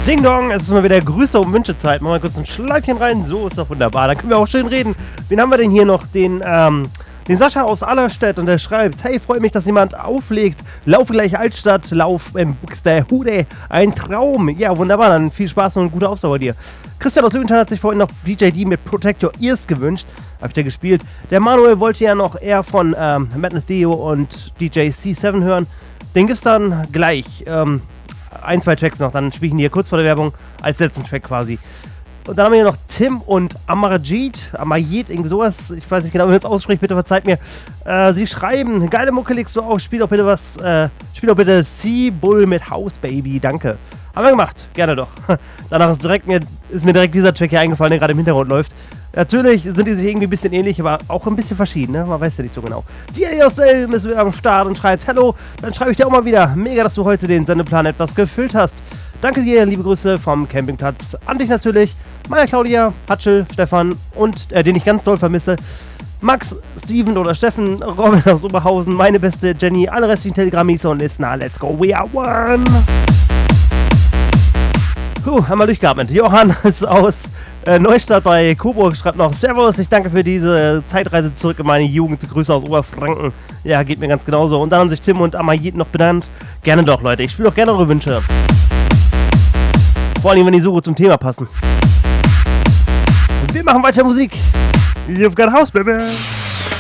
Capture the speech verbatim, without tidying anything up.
Ding Dong, es ist mal wieder Grüße und Wünschezeit. Machen wir kurz ein Schleifchen rein, so ist doch wunderbar. Dann können wir auch schön reden. Wen haben wir denn hier noch? Den, ähm, den Sascha aus Allerstedt und der schreibt: Hey, freut mich, dass jemand auflegt. Laufe gleich Altstadt, lauf im Buxtehude. Ein Traum. Ja, wunderbar, dann viel Spaß und gute Ausdauer dir. Christian aus Lübenstein hat sich vorhin noch D J D mit Protect Your Ears gewünscht. Hab ich da gespielt. Der Manuel wollte ja noch eher von ähm, Matt Theo und D J C sieben hören. Den gibt's dann gleich. Ähm, ein, zwei Tracks noch, dann spiele ich ihn hier kurz vor der Werbung als letzten Track quasi. Und dann haben wir hier noch Tim und Amarajit, Amarajit, irgendwie sowas, ich weiß nicht genau, wie man es ausspricht, bitte verzeiht mir. Äh, sie schreiben, geile Mucke legst du auf, spiel doch bitte was, äh, spiel doch bitte Sea-Bull mit House Baby, danke. Haben wir gemacht, gerne doch. Danach ist, direkt mir, ist mir direkt dieser Track hier eingefallen, der gerade im Hintergrund läuft. Natürlich sind die sich irgendwie ein bisschen ähnlich, aber auch ein bisschen verschieden, ne? Man weiß ja nicht so genau. D A S L ist wieder am Start und schreibt: Hallo, dann schreibe ich dir auch mal wieder. Mega, dass du heute den Sendeplan etwas gefüllt hast. Danke dir, liebe Grüße vom Campingplatz. An dich natürlich, meiner Claudia, Hatschel, Stefan und, äh, den ich ganz doll vermisse, Max, Steven oder Steffen, Robin aus Oberhausen, meine beste Jenny, alle restlichen Telegrammis und ist na, let's go, we are one. Puh, haben wir durchgeatmet. Johann ist aus äh, Neustadt bei Coburg, schreibt noch: Servus, ich danke für diese Zeitreise zurück in meine Jugend. Grüße aus Oberfranken. Ja, geht mir ganz genauso. Und dann haben sich Tim und Amayit noch benannt. Gerne doch, Leute. Ich spiele auch gerne eure Wünsche. Vor allem, wenn die so gut zum Thema passen. Wir machen weiter Musik. You've got house, baby.